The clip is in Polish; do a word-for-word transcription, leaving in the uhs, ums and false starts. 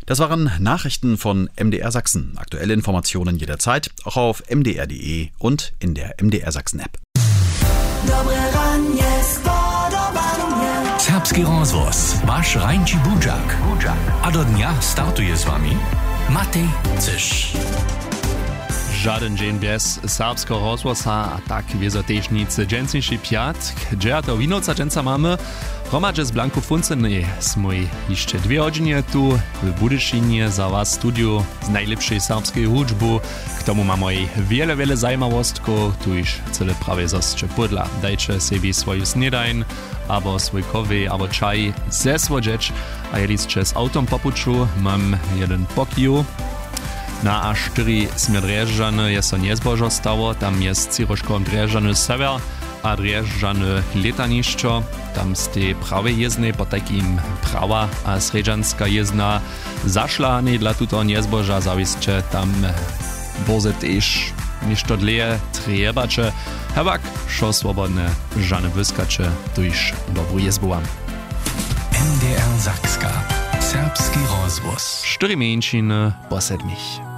Das waren Nachrichten von M D R Sachsen. Aktuelle Informationen jederzeit, auch auf m d r punkt d e und in der M D R Sachsen App. Serbski rozhlas, wasz rańczy budziak. A do dnia startuje z wami Matej Cysz. Żaden dzień bez serbskiego rozhłasa, a tak wiezo też nic dżęsniejszy piatk, gdzie to winoca dżęca mamy. Hromadže z Blanku Funcenej sme jeszcze dwie godziny tu w Budyšinie za was studiu z najlepszej serbskiej hudžbu. K tomu mamy wiele, wiele zajmawostków, tu już cele prawie zosće podla. Dajcie sobie swoju snedajn, albo swój kowy, albo czaj ze słodzieć. A jeśli z autom popuczu, mam jeden pokiju. Na A cztery sme Drježdžany je so niezbožo stało, tam jest Ciroškom Drježdžany sever, a Drježdžany letanišćo. Tam ste prawe jezdne po takim prawa a sredžanska jezdna zašla ne dla tuto niezboža zavisće tam boze tež ništo dlje trebače. Hevak, šo svobodne žane vyskače, tuž dobru jezbu vam. M D R Sakska. Serbski rozhlas. Čtyri mieńčiny po sedmich.